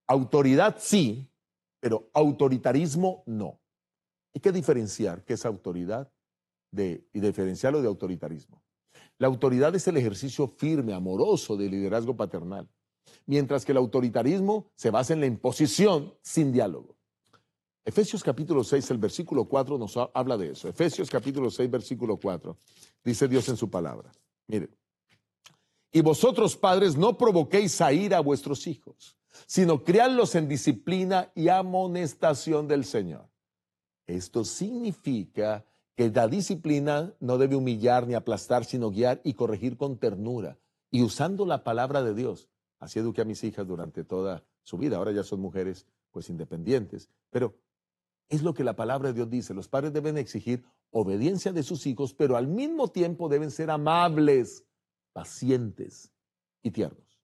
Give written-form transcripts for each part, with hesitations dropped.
Autoridad sí, pero autoritarismo no. Hay que diferenciar qué es autoridad y diferenciarlo de autoritarismo. La autoridad es el ejercicio firme, amoroso del liderazgo paternal, mientras que el autoritarismo se basa en la imposición sin diálogo. Efesios capítulo 6, el versículo 4 nos habla de eso. Efesios capítulo 6, versículo 4, dice Dios en su palabra. Miren, y vosotros padres no provoquéis a ira a vuestros hijos, sino criadlos en disciplina y amonestación del Señor. Esto significa que la disciplina no debe humillar ni aplastar, sino guiar y corregir con ternura y usando la palabra de Dios. Así eduqué a mis hijas durante toda su vida. Ahora ya son mujeres pues independientes, pero es lo que la palabra de Dios dice. Los padres deben exigir obediencia de sus hijos, pero al mismo tiempo deben ser amables, pacientes y tiernos.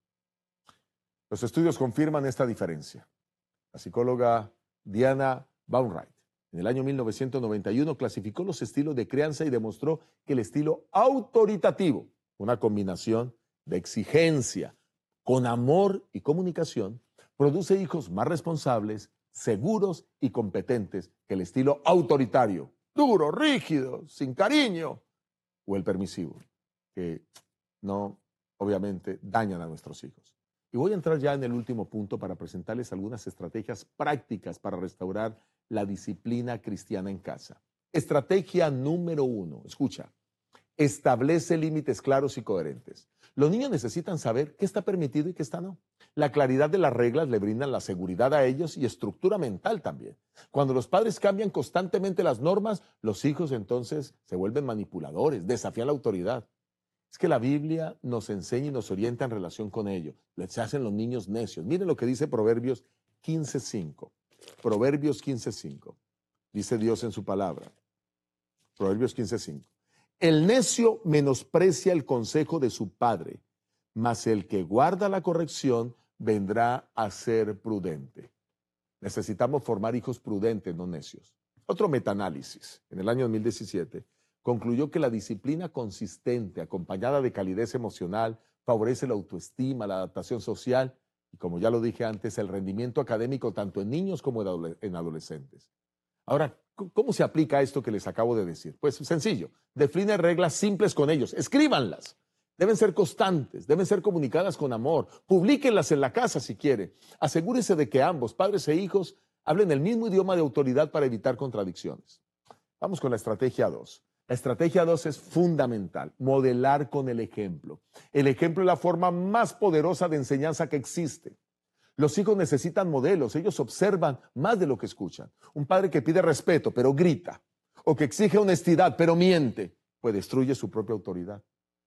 Los estudios confirman esta diferencia. La psicóloga Diana Baumright en el año 1991 clasificó los estilos de crianza y demostró que el estilo autoritativo, una combinación de exigencia con amor y comunicación, produce hijos más responsables, seguros y competentes que el estilo autoritario, duro, rígido, sin cariño, o el permisivo, que no, obviamente, dañan a nuestros hijos. Y voy a entrar ya en el último punto para presentarles algunas estrategias prácticas para restaurar la disciplina cristiana en casa. Estrategia número 1, escucha, establece límites claros y coherentes. Los niños necesitan saber qué está permitido y qué está no. La claridad de las reglas le brindan la seguridad a ellos y estructura mental también. Cuando los padres cambian constantemente las normas, los hijos entonces se vuelven manipuladores, desafían la autoridad. Es que la Biblia nos enseña y nos orienta en relación con ello. Se hacen los niños necios. Miren lo que dice Proverbios 15:5. Proverbios 15:5. Dice Dios en su palabra. Proverbios 15:5. El necio menosprecia el consejo de su padre, mas el que guarda la corrección vendrá a ser prudente. Necesitamos formar hijos prudentes, no necios. Otro metaanálisis, en el año 2017, concluyó que la disciplina consistente, acompañada de calidez emocional, favorece la autoestima, la adaptación social y, como ya lo dije antes, el rendimiento académico tanto en niños como en adolescentes. Ahora, ¿cómo se aplica esto que les acabo de decir? Pues sencillo, define reglas simples con ellos, escríbanlas. Deben ser constantes, deben ser comunicadas con amor, publíquenlas en la casa si quiere. Asegúrese de que ambos, padres e hijos, hablen el mismo idioma de autoridad para evitar contradicciones. Vamos con la estrategia 2. La estrategia 2 es fundamental, modelar con el ejemplo. El ejemplo es la forma más poderosa de enseñanza que existe. Los hijos necesitan modelos, ellos observan más de lo que escuchan. Un padre que pide respeto pero grita, o que exige honestidad pero miente, pues destruye su propia autoridad.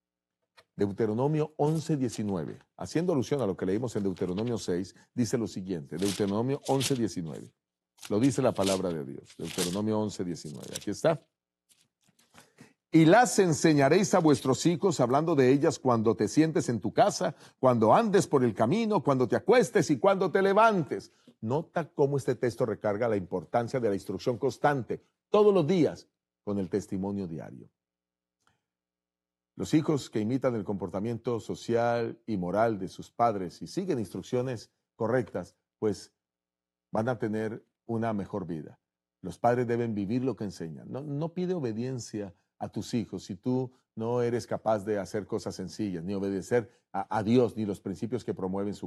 Deuteronomio 11:19, haciendo alusión a lo que leímos en Deuteronomio 6, dice lo siguiente, Deuteronomio 11:19, lo dice la palabra de Dios, Deuteronomio 11:19, aquí está. Y las enseñaréis a vuestros hijos, hablando de ellas cuando te sientes en tu casa, cuando andes por el camino, cuando te acuestes y cuando te levantes. Nota cómo este texto recarga la importancia de la instrucción constante, todos los días, con el testimonio diario. Los hijos que imitan el comportamiento social y moral de sus padres y siguen instrucciones correctas, pues van a tener una mejor vida. Los padres deben vivir lo que enseñan. No pide obediencia a tus hijos si tú no eres capaz de hacer cosas sencillas, ni obedecer a Dios, ni los principios que promueves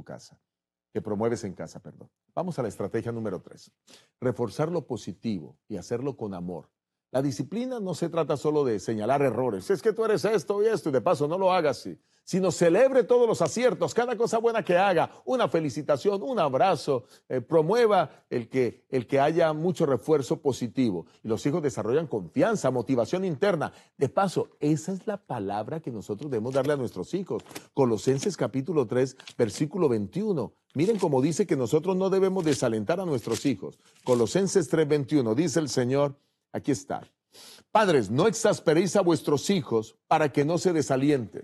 en casa, perdón. Vamos a la estrategia número 3. Reforzar lo positivo y hacerlo con amor. La disciplina no se trata solo de señalar errores. Es que tú eres esto y esto, y de paso no lo hagas así. Sino celebre todos los aciertos, cada cosa buena que haga, una felicitación, un abrazo, promueva el que haya mucho refuerzo positivo. Y los hijos desarrollan confianza, motivación interna. De paso, esa es la palabra que nosotros debemos darle a nuestros hijos. Colosenses capítulo 3, versículo 21. Miren cómo dice que nosotros no debemos desalentar a nuestros hijos. Colosenses 3, 21, dice el Señor. Aquí está. Padres, no exasperéis a vuestros hijos para que no se desalienten.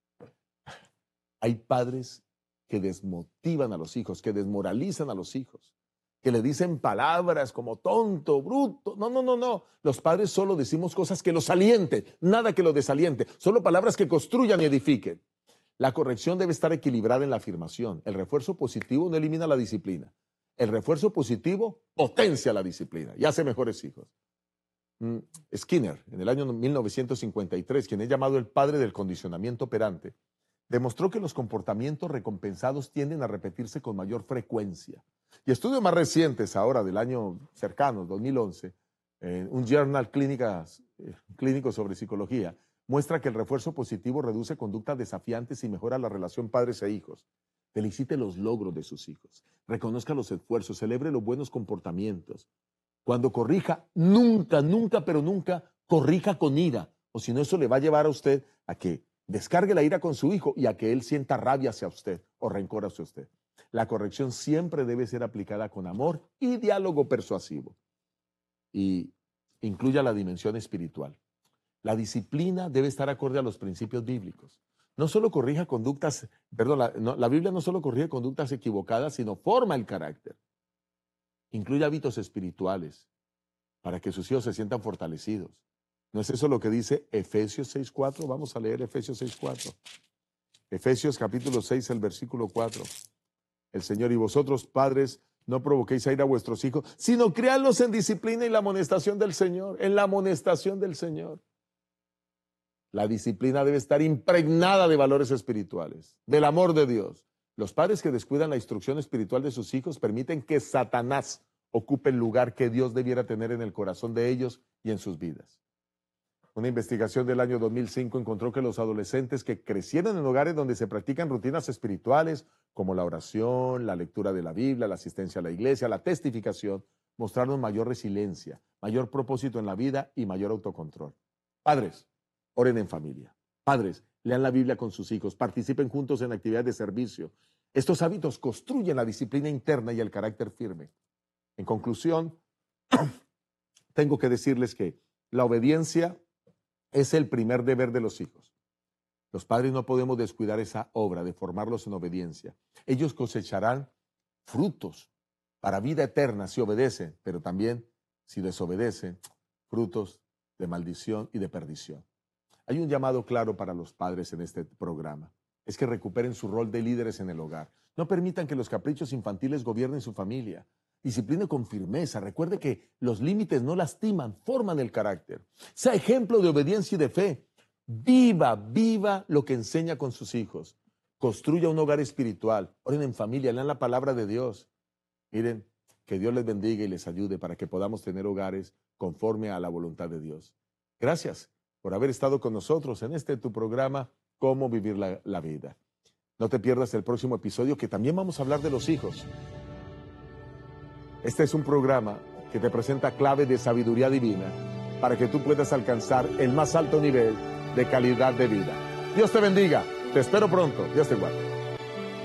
Hay padres que desmotivan a los hijos, que desmoralizan a los hijos, que le dicen palabras como tonto, bruto. No. Los padres solo decimos cosas que los alienten, nada que los desaliente. Solo palabras que construyan y edifiquen. La corrección debe estar equilibrada en la afirmación. El refuerzo positivo no elimina la disciplina. El refuerzo positivo potencia la disciplina y hace mejores hijos. Skinner, en el año 1953, quien es llamado el padre del condicionamiento operante, demostró que los comportamientos recompensados tienden a repetirse con mayor frecuencia. Y estudios más recientes, ahora del año cercano, 2011, un journal clínico sobre psicología, muestra que el refuerzo positivo reduce conductas desafiantes y mejora la relación padres e hijos. Felicite los logros de sus hijos, reconozca los esfuerzos, celebre los buenos comportamientos. Cuando corrija, nunca, pero nunca corrija con ira, o si no, eso le va a llevar a usted a que descargue la ira con su hijo y a que él sienta rabia hacia usted o rencor hacia usted. La corrección siempre debe ser aplicada con amor y diálogo persuasivo. Y incluya la dimensión espiritual. La disciplina debe estar acorde a los principios bíblicos. No solo corrija conductas, la Biblia no solo corrige conductas equivocadas, sino forma el carácter. Incluye hábitos espirituales para que sus hijos se sientan fortalecidos. ¿No es eso lo que dice Efesios 6:4? Vamos a leer Efesios 6:4. Efesios capítulo 6, el versículo 4. El Señor: y vosotros, padres, no provoquéis a ira a vuestros hijos, sino criadlos en disciplina y la amonestación del Señor. En la amonestación del Señor. La disciplina debe estar impregnada de valores espirituales, del amor de Dios. Los padres que descuidan la instrucción espiritual de sus hijos permiten que Satanás ocupe el lugar que Dios debiera tener en el corazón de ellos y en sus vidas. Una investigación del año 2005 encontró que los adolescentes que crecieron en hogares donde se practican rutinas espirituales como la oración, la lectura de la Biblia, la asistencia a la iglesia, la testificación, mostraron mayor resiliencia, mayor propósito en la vida y mayor autocontrol. Padres, oren en familia. Padres, lean la Biblia con sus hijos, participen juntos en actividades de servicio. Estos hábitos construyen la disciplina interna y el carácter firme. En conclusión, tengo que decirles que la obediencia es el primer deber de los hijos. Los padres no podemos descuidar esa obra de formarlos en obediencia. Ellos cosecharán frutos para vida eterna si obedecen, pero también si desobedecen, frutos de maldición y de perdición. Hay un llamado claro para los padres en este programa. Es que recuperen su rol de líderes en el hogar. No permitan que los caprichos infantiles gobiernen su familia. Discipline con firmeza. Recuerde que los límites no lastiman, forman el carácter. Sea ejemplo de obediencia y de fe. Viva lo que enseña con sus hijos. Construya un hogar espiritual. Oren en familia, lean la palabra de Dios. Miren, que Dios les bendiga y les ayude para que podamos tener hogares conforme a la voluntad de Dios. Gracias por haber estado con nosotros en tu programa, Cómo Vivir la Vida. No te pierdas el próximo episodio, que también vamos a hablar de los hijos. Este es un programa que te presenta claves de sabiduría divina para que tú puedas alcanzar el más alto nivel de calidad de vida. Dios te bendiga. Te espero pronto. Dios te guarde.